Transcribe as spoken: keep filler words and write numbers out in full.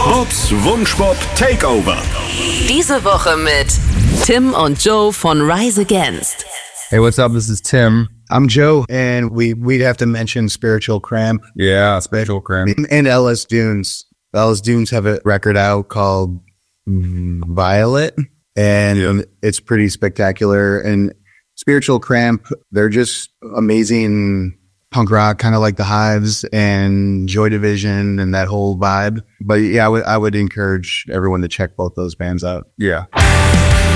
Bobbs Wunschbob Takeover. Diese Woche mit Tim und Joe von Rise Against. Hey, what's up? This is Tim. I'm Joe, and we, we'd have to mention Spiritual Cramp. Yeah, Spiritual Cramp. And Ellis Dunes. Ellis Dunes have a record out called Violet, and yeah. It's pretty spectacular. And Spiritual Cramp, they're just amazing punk rock, kind of like the Hives and Joy Division and that whole vibe. But yeah, I would I would encourage everyone to check both those bands out. Yeah.